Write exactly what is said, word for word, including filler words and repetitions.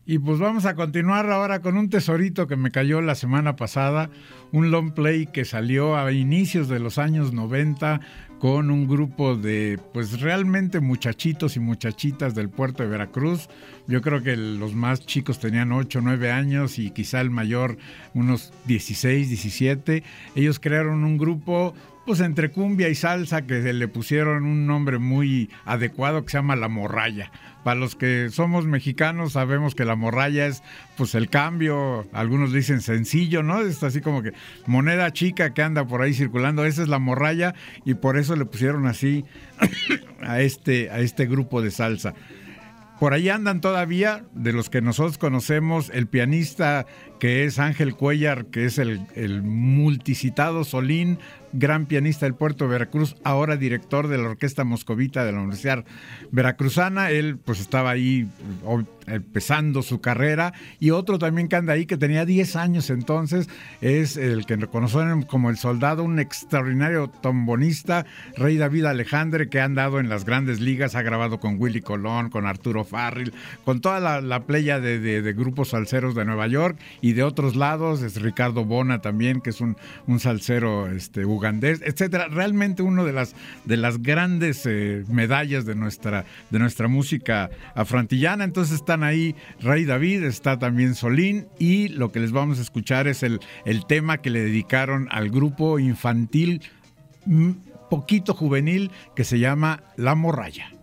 Y pues vamos a continuar ahora con un tesorito que me cayó la semana pasada, un long play que salió a inicios de los años noventa con un grupo de pues realmente muchachitos y muchachitas del puerto de Veracruz. Yo creo que los más chicos tenían ocho o nueve años y quizá el mayor unos dieciséis, diecisiete. Ellos crearon un grupo pues entre cumbia y salsa que le pusieron un nombre muy adecuado que se llama La Morralla. Para los que somos mexicanos sabemos que la morralla es pues el cambio, algunos dicen sencillo, ¿no? Es así como que moneda chica que anda por ahí circulando, esa es la morralla y por eso le pusieron así a este, a este grupo de salsa. Por ahí andan todavía, de los que nosotros conocemos, el pianista que es Ángel Cuellar, que es el, el multicitado Solín, gran pianista del puerto de Veracruz, ahora director de la Orquesta Moscovita de la Universidad Veracruzana. Él pues estaba ahí empezando su carrera. Y otro también que anda ahí, que tenía diez años entonces, es el que conocen como el Soldado, un extraordinario trombonista, Rey David Alejandre, que ha andado en las grandes ligas, ha grabado con Willy Colón, con Arturo Farril, con toda la, la playa de, de, de grupos salseros de Nueva York y de otros lados. Es Ricardo Bona también, que es un, un salsero este, ugandés, etcétera. Realmente uno de las, de las grandes eh, medallas de nuestra, de nuestra música afroantillana. Entonces están ahí Rey David, está también Solín, y lo que les vamos a escuchar es el, el tema que le dedicaron al grupo infantil, poquito juvenil, que se llama La Morralla.